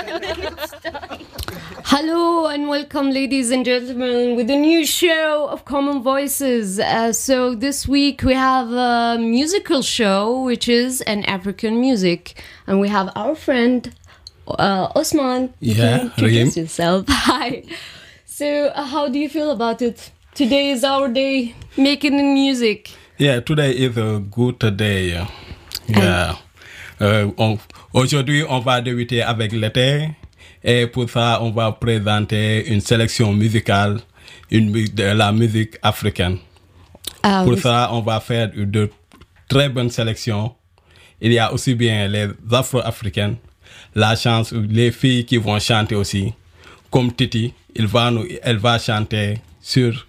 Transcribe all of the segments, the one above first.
Hello and welcome, ladies and gentlemen, with a new show of Common Voices. So this week we have a musical show, which is an African music, and we have our friend Osman. You can introduce yourself. Hi. So how do you feel about it? Today is our day making music. Yeah, today is a good day. Yeah. Aujourd'hui, on va débuter avec l'été. Et pour ça, on va présenter une sélection musicale de la musique africaine. Pour ça, on va faire de très bonnes sélections. Il y a aussi bien les Afro-Africaines, les filles qui vont chanter aussi. Comme Titi, elle va chanter sur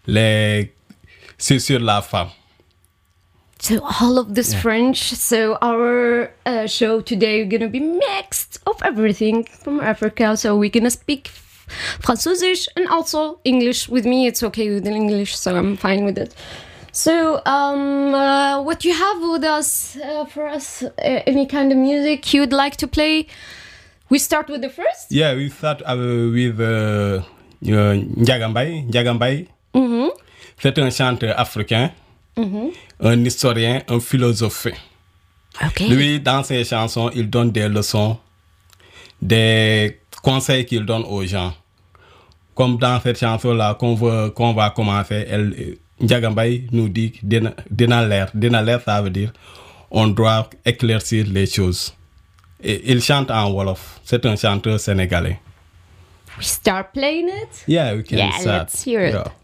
la femme. So all of this French. So our show today, we're gonna be mixed of everything from Africa. So we're gonna speak Französisch and also English. With me, it's okay with English, so I'm fine with it. So what you have with us for us? Any kind of music you would like to play? We start with the first. Yeah, we start with Ndiaga Mbaye. Ndiaga Mbaye. Mm-hmm. C'est un chanteur africain. Mm-hmm. Un historien, un philosophe. Okay. Lui, dans ses chansons, il donne des leçons, des conseils qu'il donne aux gens. Comme dans cette chanson-là qu'on va commencer, Ndiaga Mbaye nous dit dina leer, ça veut dire on doit éclaircir les choses. Et il chante en Wolof. C'est un chanteur sénégalais. We start playing it? Yeah, we can start. Let's hear it. Yeah.